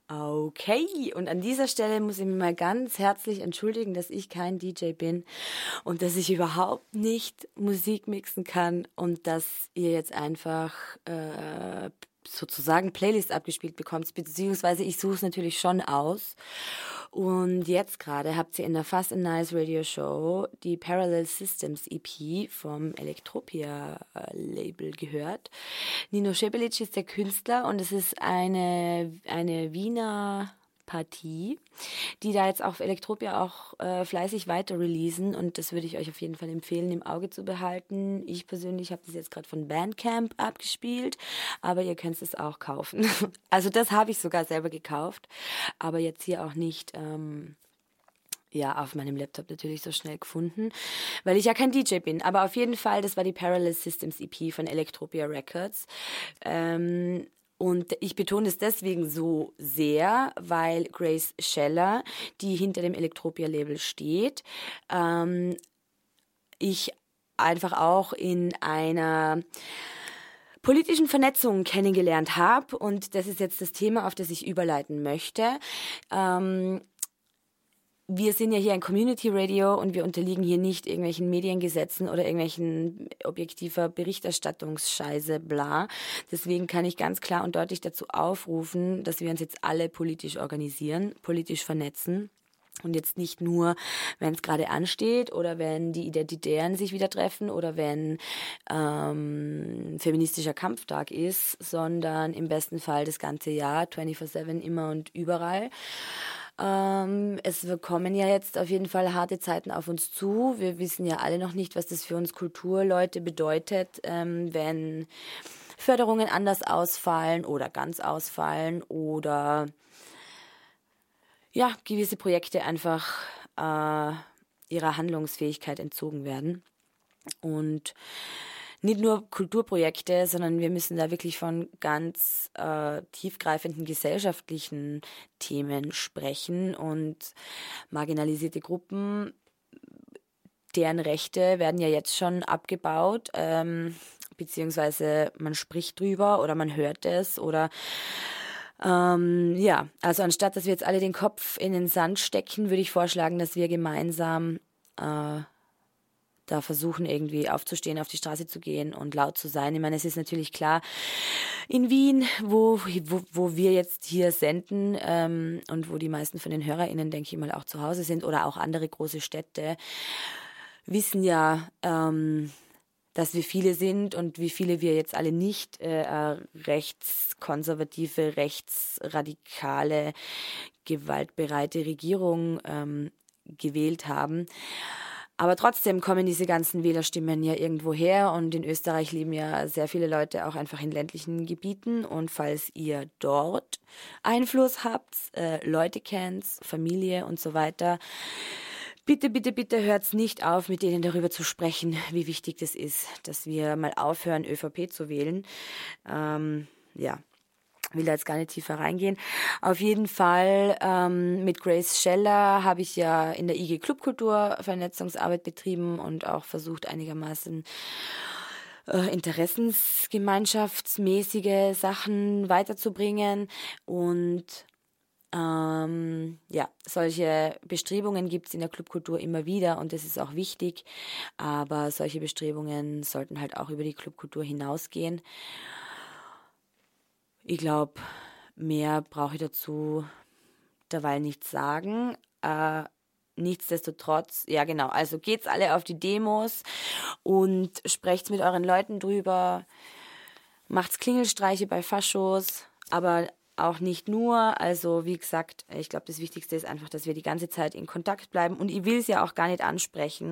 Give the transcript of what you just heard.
Okay, und an dieser Stelle muss ich mich mal ganz herzlich entschuldigen, dass ich kein DJ bin und dass ich überhaupt nicht Musik mixen kann und dass ihr jetzt einfach sozusagen Playlist abgespielt bekommt, beziehungsweise ich suche es natürlich schon aus. Und jetzt gerade habt ihr in der Fast and Nice Radio Show die Parallel Systems EP vom Elektropia Label gehört. Nino Schepelic ist der Künstler und es ist eine Wiener Partie, die da jetzt auf Elektropia auch fleißig weiter releasen und das würde ich euch auf jeden Fall empfehlen, im Auge zu behalten. Ich persönlich habe das jetzt gerade von Bandcamp abgespielt, aber ihr könnt es auch kaufen. Also das habe ich sogar selber gekauft, aber jetzt hier auch nicht auf meinem Laptop natürlich so schnell gefunden, weil ich ja kein DJ bin. Aber auf jeden Fall, das war die Parallel Systems EP von Elektropia Records. Und ich betone es deswegen so sehr, weil Grace Scheller, die hinter dem Elektropia-Label steht, ich einfach auch in einer politischen Vernetzung kennengelernt habe. Und das ist jetzt das Thema, auf das ich überleiten möchte. Wir sind ja hier ein Community Radio und wir unterliegen hier nicht irgendwelchen Mediengesetzen oder irgendwelchen objektiver Berichterstattungsscheiße, bla. Deswegen kann ich ganz klar und deutlich dazu aufrufen, dass wir uns jetzt alle politisch organisieren, politisch vernetzen. Und jetzt nicht nur, wenn es gerade ansteht oder wenn die Identitären sich wieder treffen oder wenn feministischer Kampftag ist, sondern im besten Fall das ganze Jahr, 24/7, immer und überall. Es kommen ja jetzt auf jeden Fall harte Zeiten auf uns zu. Wir wissen ja alle noch nicht, was das für uns Kulturleute bedeutet, wenn Förderungen anders ausfallen oder ganz ausfallen oder ja, gewisse Projekte einfach ihrer Handlungsfähigkeit entzogen werden. Und nicht nur Kulturprojekte, sondern wir müssen da wirklich von ganz tiefgreifenden gesellschaftlichen Themen sprechen und marginalisierte Gruppen, deren Rechte werden ja jetzt schon abgebaut, beziehungsweise man spricht drüber oder man hört es oder also anstatt, dass wir jetzt alle den Kopf in den Sand stecken, würde ich vorschlagen, dass wir gemeinsam da versuchen, irgendwie aufzustehen, auf die Straße zu gehen und laut zu sein. Ich meine, es ist natürlich klar, in Wien, wo wir jetzt hier senden und wo die meisten von den HörerInnen, denke ich mal, auch zu Hause sind oder auch andere große Städte, wissen ja, dass wir viele sind und wie viele wir jetzt alle nicht rechtskonservative, rechtsradikale, gewaltbereite Regierung gewählt haben. Aber trotzdem kommen diese ganzen Wählerstimmen ja irgendwo her und in Österreich leben ja sehr viele Leute auch einfach in ländlichen Gebieten und falls ihr dort Einfluss habt, Leute kennt, Familie und so weiter, bitte, bitte, bitte hört's nicht auf, mit denen darüber zu sprechen, wie wichtig das ist, dass wir mal aufhören, ÖVP zu wählen. Will da jetzt gar nicht tiefer reingehen. Auf jeden Fall mit Grace Scheller habe ich ja in der IG Clubkultur Vernetzungsarbeit betrieben und auch versucht einigermaßen interessensgemeinschaftsmäßige Sachen weiterzubringen und solche Bestrebungen gibt es in der Clubkultur immer wieder und das ist auch wichtig, aber solche Bestrebungen sollten halt auch über die Clubkultur hinausgehen. Ich glaube, mehr brauche ich dazu derweil nicht sagen. Nichtsdestotrotz, ja genau, also geht's alle auf die Demos und sprecht's mit euren Leuten drüber, macht's Klingelstreiche bei Faschos, aber auch nicht nur, also wie gesagt, ich glaube, das Wichtigste ist einfach, dass wir die ganze Zeit in Kontakt bleiben und ich will es ja auch gar nicht ansprechen.